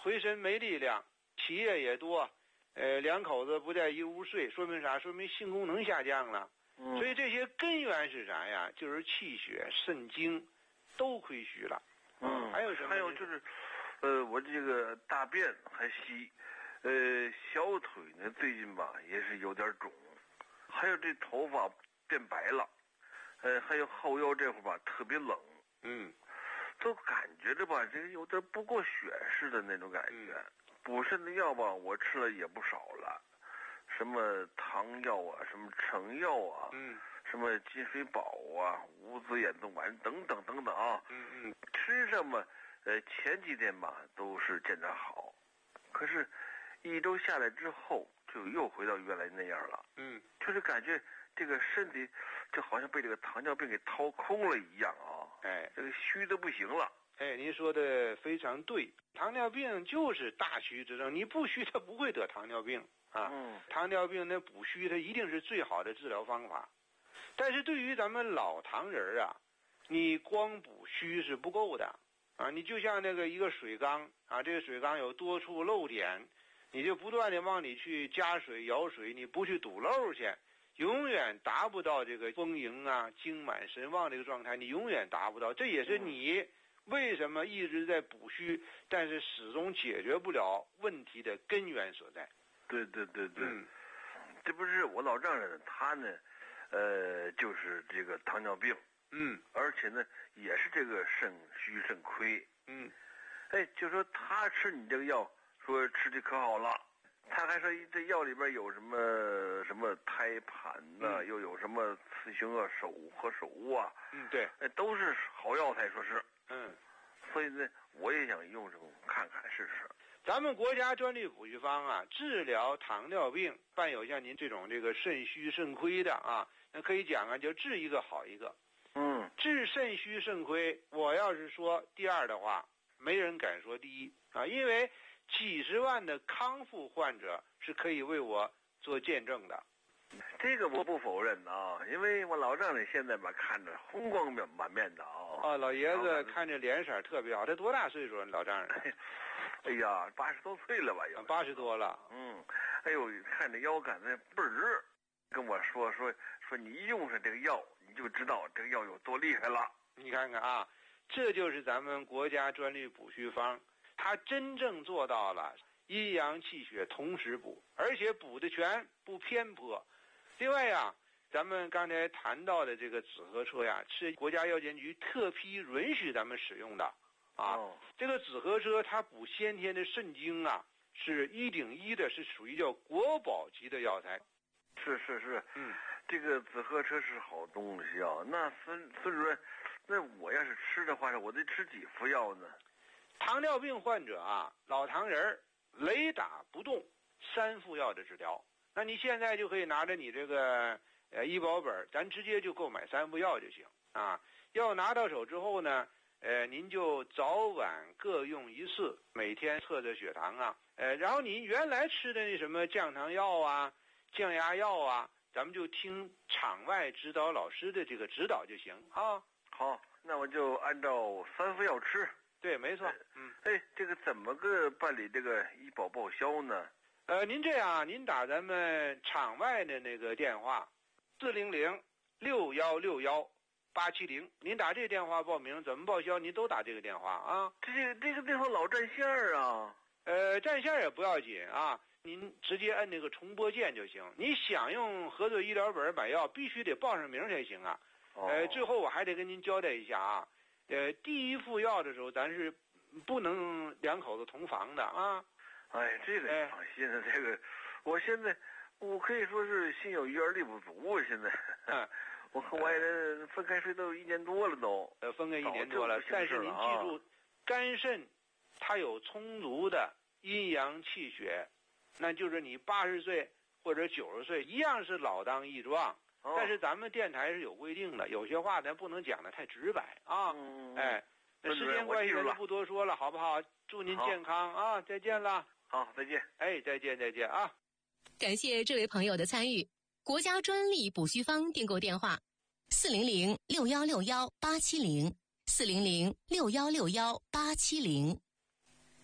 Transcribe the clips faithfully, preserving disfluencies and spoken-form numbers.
回身没力量，起夜也多，呃，两口子不在一屋睡，说明啥？说明性功能下降了。 嗯， 所以这些根源是啥呀？就是气血、肾精都亏虚了。 嗯， 还有什么？ 还有就是，呃，我这个大便还稀，呃，小腿呢最近吧也是有点肿，还有这头发变白了，呃，还有后腰这块吧特别冷。 嗯， 都感觉着吧，这个有点不过血似的那种感觉。嗯、补肾的药吧，我吃了也不少了，什么汤药啊，什么成药啊， 嗯， 什么金水宝啊，五子衍动丸等等等等啊。 嗯嗯， 吃上嘛，呃，前几天吧都是见着好，可是，一周下来之后就又回到原来那样了。 嗯， 就是感觉这个身体就好像被这个糖尿病给掏空了一样啊。 哎， 这个虚的不行了。 哎，您说的非常对，糖尿病就是大虚之症，你不虚他不会得糖尿病啊。 嗯， 糖尿病那补虚它一定是最好的治疗方法，但是对于咱们老糖人啊，你光补虚是不够的啊。你就像那个一个水缸啊，这个水缸有多处漏点，你就不断的往里去加水舀水，你不去堵漏去，永远达不到这个丰盈啊、精满神旺这个状态，你永远达不到。这也是你为什么一直在补虚，但是始终解决不了问题的根源所在。 对对对对， 嗯， 这不是我老丈人，他呢，呃，就是这个糖尿病， 嗯， 而且呢也是这个肾虚肾亏， 嗯， 哎，就说他吃你这个药，说吃的可好了。他还说这药里边有什么什么胎盘呢、啊嗯，又有什么雌雄啊、手和手啊， 嗯，对， 哎，都是好药材，说是， 嗯， 所以呢，我也想用这种看看试试。 咱们国家专利补虚方啊，治疗糖尿病伴有像您这种这个肾虚肾亏的啊，那可以讲啊，就治一个好一个。 嗯， 治肾虚肾亏，我要是说第二的话，没人敢说第一啊，因为几十万的康复患者是可以为我做见证的。 这个我不否认啊，因为我老丈人现在吧看着红光满面的啊。 哦，老爷子看着脸色特别好，他多大岁数？老丈人？ 哎呀，八十多岁了吧？有八十多了。 嗯，哎呦，看这腰杆子倍儿直，跟我说说说你一用上这个药，你就知道这个药有多厉害了。 你看看啊，这就是咱们国家专利补虚方。他真正做到了阴阳气血同时补，而且补的全不偏颇。另外呀，咱们刚才谈到的这个紫河车呀，是国家药监局特批允许咱们使用的啊。 哦、 这个紫河车它补先天的肾精啊，是一顶一的，是属于叫国宝级的药材。 是是是， 嗯， 这个紫河车是好东西啊。那孙孙主任，那我要是吃的话，我得吃几副药呢？ 糖尿病患者啊，老糖人雷打不动三副药的治疗。那你现在就可以拿着你这个呃医保本，咱直接就购买三副药就行啊。药拿到手之后呢，呃，您就早晚各用一次，每天测测血糖啊，呃，然后您原来吃的那什么降糖药啊、降压药啊，咱们就听场外指导老师的这个指导就行啊。 好，那我就按照三副药吃。 对，没错。嗯， 哎，这个怎么个办理这个医保报销呢？ 呃，您这样，您打咱们场外的那个电话，四零零六幺六幺八七零，您打这个电话报名，怎么报销？您都打这个电话啊。 这个这个电话老占线儿啊。 呃，占线也不要紧啊，您直接按那个重拨键就行。你想用合作医疗本买药，必须得报上名才行啊。 哦、 呃，最后我还得跟您交代一下啊。呃，第一副药的时候，咱是不能两口子同房的啊。 哎，这个你放心了，这个我现在我可以说是心有余而力不足啊。现在， 嗯， 我和外人分开睡都一年多了都。 呃，分开一年多了，但是您记住，肝肾它有充足的阴阳气血，那就是你八十岁或者九十岁一样是老当益壮。 哦、 但是咱们电台是有规定的，有些话咱不能讲的太直白啊。 嗯， 哎，那时间关系咱就不多说了，好不好？祝您健康啊！再见了。 好，再见。 哎，再见，再见啊！ 感谢这位朋友的参与。国家专利补虚方订购电话：四零零六幺六幺八七零，四零零六幺六幺八七零。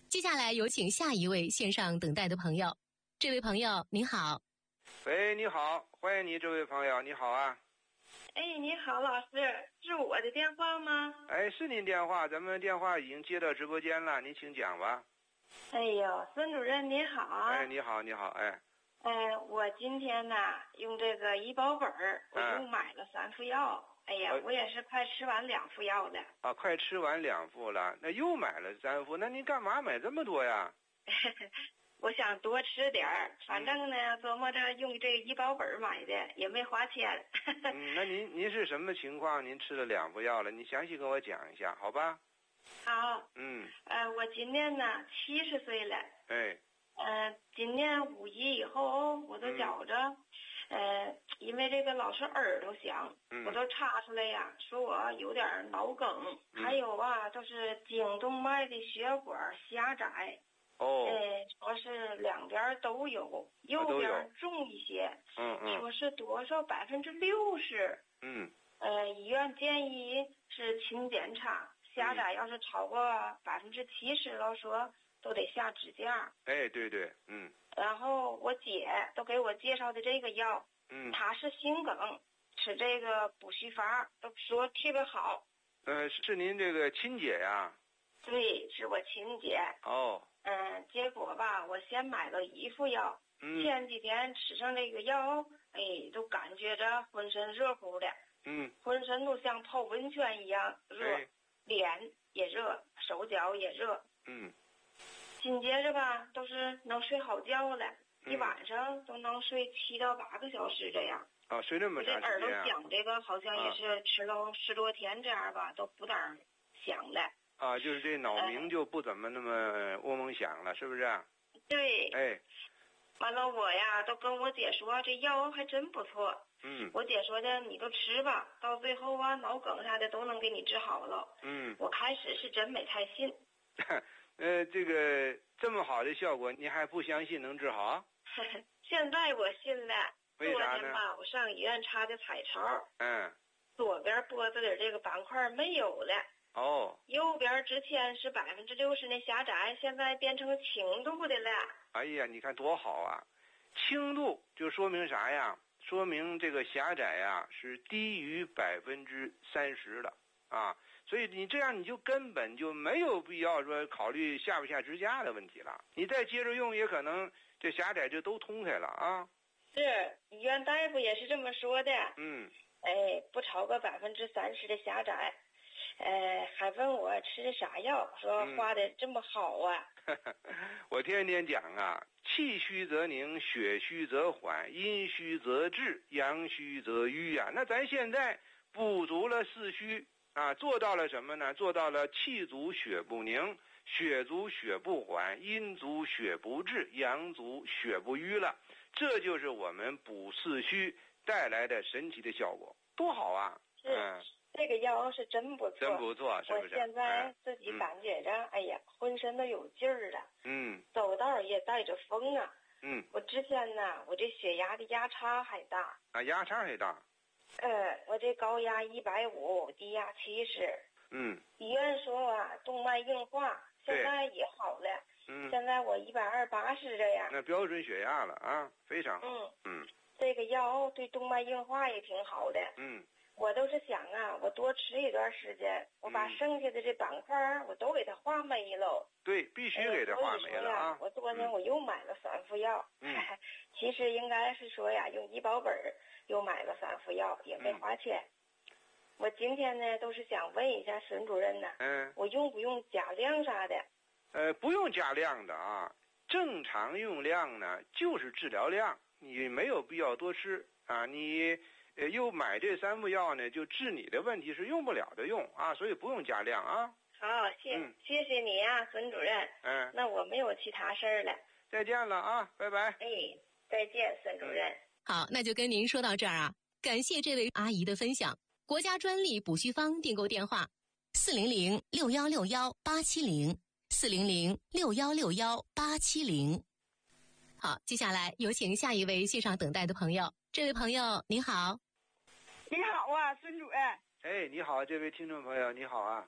接下来有请下一位线上等待的朋友。这位朋友您好。 喂，你好，欢迎你这位朋友，你好啊。 哎，你好，老师，是我的电话吗？ 哎，是您电话，咱们电话已经接到直播间了，您请讲吧。 哎呦，孙主任您好。 哎，你好，你好，哎。 哎，我今天呢用这个医保本儿，我又买了三副药。哎呀，我也是快吃完两副药了。 啊，快吃完两副了，那又买了三副，那您干嘛买这么多呀？ 我想多吃点儿，反正呢，琢磨着用这个医保本买的，也没花钱。 嗯，那您您是什么情况？您吃了两副药了，你详细跟我讲一下，好吧？ 好。 嗯。 呃，我今年呢七十岁了。 哎。 呃，今年五一以后，我都觉着，嗯、呃，因为这个老是耳朵响， 嗯、 我都查出来呀，说我有点脑梗， 嗯、 还有啊，就是颈动脉的血管狭窄。 哦， 呃，说是两边都有，右边重一些， 嗯嗯， 说是多少百分之六十， 嗯， 呃，医院建议是勤检查，狭窄要是超过百分之七十了，说都得下支架。 哎，对对，嗯。 然后我姐都给我介绍的这个药， 嗯， 她是心梗，吃这个补虚法，都说特别好。 呃，是您这个亲姐呀？ 对，是我亲姐。 哦。 嗯，结果吧，我先买了一副药， 嗯， 前几天吃上这个药，哎，都感觉着浑身热乎的， 嗯， 浑身都像泡温泉一样热， 哎、 脸也热，手脚也热， 嗯， 紧接着吧，都是能睡好觉了， 嗯、 一晚上都能睡七到八个小时这样。 啊，睡这么长时间啊？ 这耳朵响这个好像也是吃了十多天这样吧，啊、都不当响了。 啊，就是这脑鸣就不怎么那么嗡嗡响了，是不是？ 对。 哎。 完了，我呀都跟我姐说，这药还真不错。 嗯。 我姐说的，你都吃吧，到最后啊，脑梗啥的都能给你治好了。 嗯。 我开始是真没太信。 呃，这个这么好的效果，你还不相信能治好？ 现在我信了。 为啥呢？ 昨天吧，我上医院查的彩超。 嗯。 左边脖子里这个斑块没有了。 哦， 右边之前是百分之六十的狭窄，现在变成轻度的了。 哎呀，你看多好啊！轻度就说明啥呀？说明这个狭窄呀是低于百分之三十的啊，所以你这样你就根本就没有必要说考虑下不下支架的问题了。你再接着用，也可能这狭窄就都通开了啊。 是，医院大夫也是这么说的。 嗯。 哎，不超过百分之三十的狭窄。呃，还问我吃的啥药，说画的这么好啊。 嗯、我天天讲啊，气虚则凝，血虚则缓，阴虚则滞，阳虚则瘀啊。那咱现在补足了四虚啊，做到了什么呢？做到了气足血不凝，血足血不缓，阴足血不滞，阳足血不瘀了。这就是我们补四虚带来的神奇的效果，多好啊！ 是。嗯，这个药是真不错， 真不错，是不是？ 我现在自己感觉着，嗯、哎呀，浑身都有劲儿了。 嗯。 走道也带着风啊。 嗯。 我之前呢，我这血压的压差还大。 啊，压差还大。 呃，我这高压一百五，低压七十。 嗯。 医院说啊，动脉硬化，现在也好了。 嗯。 现在我一百二八十这样。 那标准血压了啊，非常好。 嗯。 嗯。 这个药对动脉硬化也挺好的。 嗯。 我都是想啊，我多吃一段时间，我把剩下的这板块我都给它化没了。 对，必须给它化没了啊！ 我昨天我又买了三副药， 嗯， 其实应该是说呀，用医保本又买了三副药，也没花钱。嗯、我今天呢，都是想问一下孙主任呢， 嗯， 我用不用加量啥的？ 呃，不用加量的啊，正常用量呢就是治疗量，你没有必要多吃啊，你。呃，又买这三副药呢，就治你的问题是用不了的用啊，所以不用加量啊。 好，谢、嗯、谢谢你呀、啊，孙主任。 嗯， 那我没有其他事儿了。 再见了啊，拜拜。 哎，再见，孙主任。 好，那就跟您说到这儿啊，感谢这位阿姨的分享。国家专利补虚方订购电话：四零零六幺六幺八七零，四零零六幺六幺八七零。好，接下来有请下一位线上等待的朋友。这位朋友您好。 你好啊，孙主任。 哎，你好，这位听众朋友，你好啊。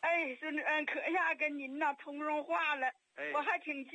哎，是嗯，可下跟您呐通上话了， 哎我还挺